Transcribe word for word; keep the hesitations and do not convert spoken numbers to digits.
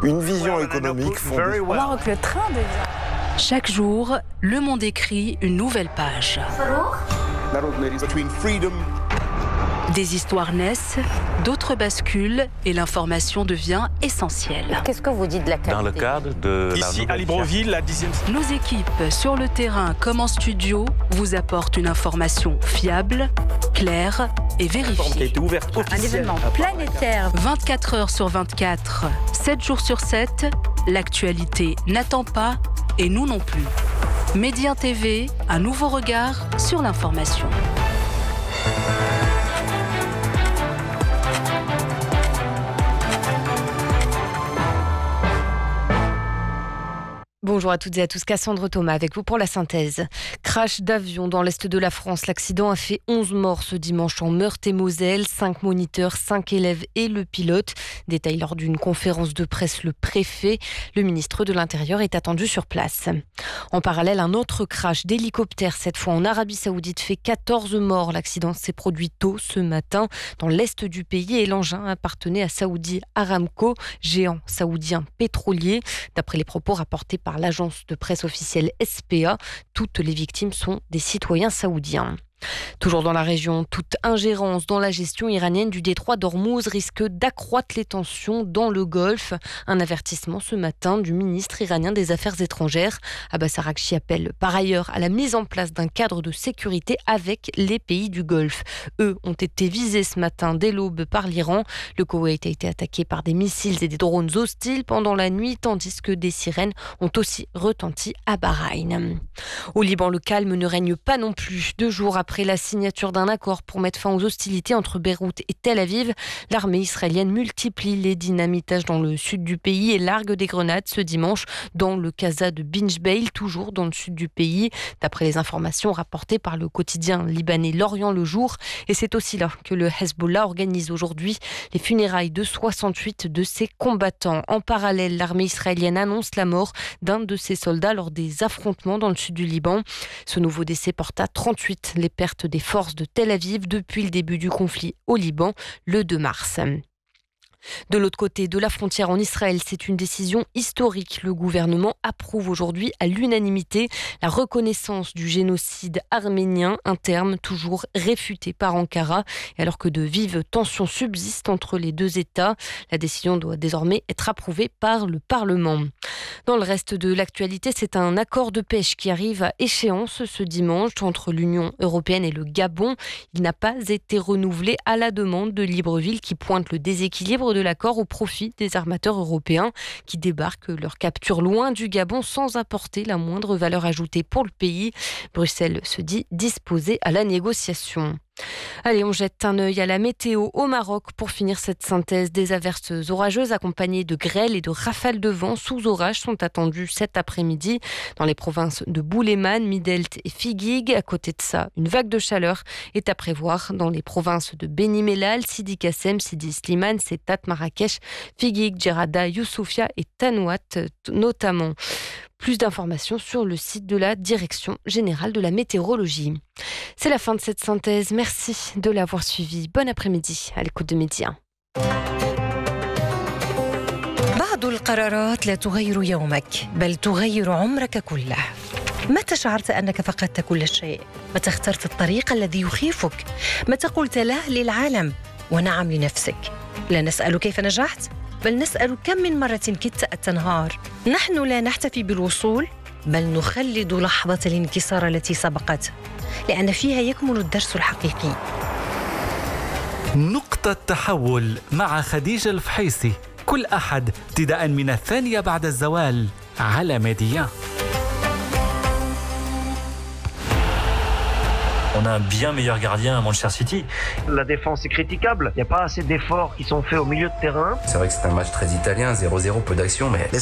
une vision économique fondée. Au Maroc, le train devient... Chaque jour, Le Monde écrit une nouvelle page. Des histoires naissent, d'autres basculent et l'information devient essentielle. Qu'est-ce que vous dites de la qualité ? Dans le cadre de Ici, la à Libreville, la dixième... Nos équipes, sur le terrain comme en studio, vous apportent une information fiable, claire et qui a vérifiée. été ouverte Un officiellement. événement planétaire. vingt-quatre heures sur vingt-quatre, sept jours sur sept, l'actualité n'attend pas et nous non plus. Média T V, un nouveau regard sur l'information. Bonjour à toutes et à tous, Cassandre Thomas avec vous pour la synthèse. Crash d'avion dans l'est de la France. L'accident a fait onze morts ce dimanche en Meurthe-et-Moselle, cinq moniteurs, cinq élèves et le pilote. Détail lors d'une conférence de presse, le préfet. Le ministre de l'Intérieur est attendu sur place. En parallèle, un autre crash d'hélicoptère, cette fois en Arabie Saoudite, fait quatorze morts. L'accident s'est produit tôt ce matin dans l'est du pays et l'engin appartenait à Saudi Aramco, géant saoudien pétrolier. D'après les propos rapportés par l'agence de presse officielle S P A, toutes les victimes sont des citoyens saoudiens. Toujours dans la région, toute ingérence dans la gestion iranienne du détroit d'Ormuz risque d'accroître les tensions dans le Golfe. Un avertissement ce matin du ministre iranien des Affaires étrangères. Abbas Araghchi appelle par ailleurs à la mise en place d'un cadre de sécurité avec les pays du Golfe. Eux ont été visés ce matin dès l'aube par l'Iran. Le Koweït a été attaqué par des missiles et des drones hostiles pendant la nuit, tandis que des sirènes ont aussi retenti à Bahreïn. Au Liban, le calme ne règne pas non plus. Deux jours après Après la signature d'un accord pour mettre fin aux hostilités entre Beyrouth et Tel Aviv, l'armée israélienne multiplie les dynamitages dans le sud du pays et largue des grenades ce dimanche dans le Casa de Binjbeil, toujours dans le sud du pays, d'après les informations rapportées par le quotidien libanais L'Orient le Jour. Et c'est aussi là que le Hezbollah organise aujourd'hui les funérailles de soixante-huit de ses combattants. En parallèle, l'armée israélienne annonce la mort d'un de ses soldats lors des affrontements dans le sud du Liban. Ce nouveau décès porte à trente-huit les pertes des forces de Tel Aviv depuis le début du conflit au Liban, le deux mars. De l'autre côté de la frontière en Israël, c'est une décision historique. Le gouvernement approuve aujourd'hui à l'unanimité la reconnaissance du génocide arménien, un terme toujours réfuté par Ankara. Et alors que de vives tensions subsistent entre les deux États, la décision doit désormais être approuvée par le Parlement. Dans le reste de l'actualité, c'est un accord de pêche qui arrive à échéance ce dimanche entre l'Union européenne et le Gabon. Il n'a pas été renouvelé à la demande de Libreville qui pointe le déséquilibre de l'accord au profit des armateurs européens qui débarquent leur capture loin du Gabon sans apporter la moindre valeur ajoutée pour le pays. Bruxelles se dit disposée à la négociation. Allez, on jette un œil à la météo au Maroc pour finir cette synthèse. Des averses orageuses accompagnées de grêles et de rafales de vent sous orage sont attendues cet après-midi dans les provinces de Boulemane, Midelt et Figuig. À côté de ça, une vague de chaleur est à prévoir dans les provinces de Beni Mellal, Sidi Kassem, Sidi Slimane, Settat, Marrakech, Figuig, Djerada, Youssoufia et Tanouat notamment. Plus d'informations sur le site de la Direction générale de la météorologie. C'est la fin de cette synthèse. Merci de l'avoir suivi. Bon après-midi à l'écoute de Média. بعض القرارات لا تغير يومك بل تغير عمرك كله. متى شعرت أنك فقدت كل شيء؟ متى اخترت الطريق الذي يخيفك؟ متى قلت لا للعالم ونعم لنفسك؟ لا نسأل كيف نجحت بل نسأل كم من مرة كدت أن تنهار. نحن لا نحتفي بالوصول بل نخلد لحظة الانكسار التي سبقت لأن فيها يكمن الدرس الحقيقي. نقطة تحول مع خديجة الفحيصي كل أحد ابتداء من الثانية بعد الزوال على ميديا. On a un bien meilleur gardien à Manchester City. La défense est critiquable. Il n'y a pas assez d'efforts qui sont faits au milieu de terrain. C'est vrai que c'est un match très italien, zéro zéro, peu d'action, mais